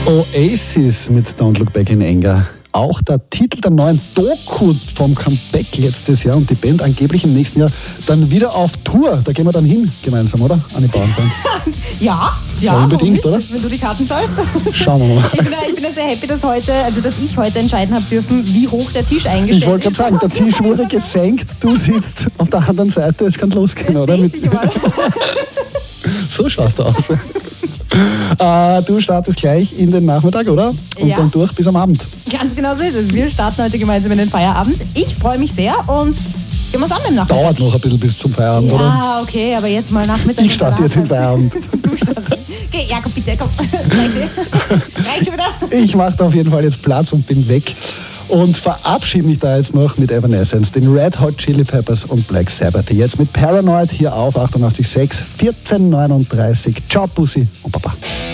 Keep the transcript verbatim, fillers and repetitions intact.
Oasis mit Don't Look Back in Anger. Auch der Titel der neuen Doku vom Comeback letztes Jahr und die Band angeblich im nächsten Jahr dann wieder auf Tour. Da gehen wir dann hin gemeinsam, oder? An die Bauernfans. ja, ja, ja, unbedingt, oder? Wenn du die Karten zahlst. Schauen wir mal. Ich bin, ich bin ja sehr happy, dass heute, also dass ich heute entscheiden habe dürfen, wie hoch der Tisch eingestellt ist. Ich wollte gerade sagen, der Tisch wurde gesenkt, du sitzt auf der anderen Seite, es kann losgehen, oder? Mit so schaust du aus. Äh, du startest gleich in den Nachmittag, oder? Und ja. dann durch bis am Abend. Ganz genau so ist es. Wir starten heute gemeinsam in den Feierabend. Ich freue mich sehr und gehen wir es an im Nachmittag. Dauert noch ein bisschen bis zum Feierabend, ja, oder? Ja, okay, aber jetzt mal Nachmittag. Ich starte jetzt im Feierabend. Du startest. Okay, Jakob, bitte, komm. Reicht schon wieder. Ich mache da auf jeden Fall jetzt Platz und bin weg. Und verabschiede mich da jetzt noch mit Evanescence, den Red Hot Chili Peppers und Black Sabbath. Jetzt mit Paranoid hier auf achtundachtzig Komma sechs, vierzehn neununddreißig. Ciao, Pussy und Baba.